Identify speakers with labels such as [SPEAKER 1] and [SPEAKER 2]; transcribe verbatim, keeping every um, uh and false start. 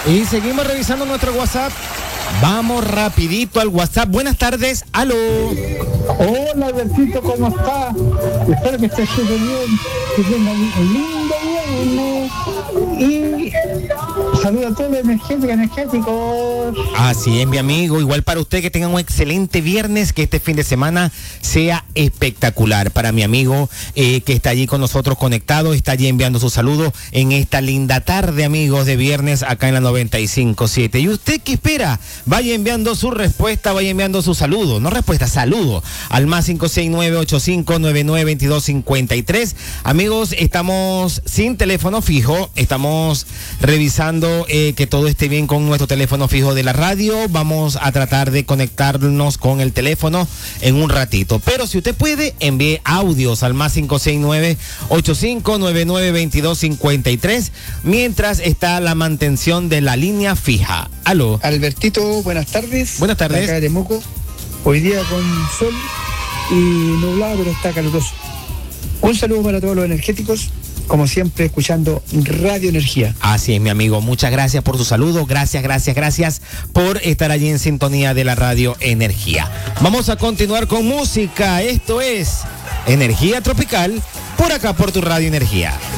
[SPEAKER 1] Y seguimos revisando nuestro WhatsApp. Vamos rapidito al WhatsApp. Buenas tardes, aló.
[SPEAKER 2] Hola, Albertito, ¿cómo está? Espero que estés súper bien, que tenga un lindo viernes y saludos a todos los energéticos, energéticos.
[SPEAKER 1] Así es, mi amigo. Igual para usted, que tengan un excelente viernes, que este fin de semana sea espectacular. Para mi amigo eh, que está allí con nosotros conectado, está allí enviando su saludo en esta linda tarde, amigos, de viernes acá en la noventa y cinco punto siete. ¿Y usted qué espera? Vaya enviando su respuesta, vaya enviando su saludo, no respuesta, saludo, al más cinco seis nueve ocho cinco nueve nueve dos dos cinco tres. Amigos, estamos sin teléfono fijo, estamos revisando eh, que todo esté bien con nuestro teléfono fijo de la radio. Vamos a tratar de conectarnos con el teléfono en un ratito, pero si usted puede, envíe audios al más cinco seis nueve ocho cinco nueve nueve dos dos cinco tres mientras está la mantención de la línea fija. Aló.
[SPEAKER 2] Albertito, buenas tardes.
[SPEAKER 1] Buenas tardes.
[SPEAKER 2] Acá de Temuco. Hoy día con sol y nublado, pero está caluroso. Un saludo para todos los energéticos, como siempre, escuchando Radio Energía.
[SPEAKER 1] Así es, mi amigo. Muchas gracias por su saludo. Gracias, gracias, gracias por estar allí en sintonía de la Radio Energía. Vamos a continuar con música. Esto es Energía Tropical, por acá por tu Radio Energía.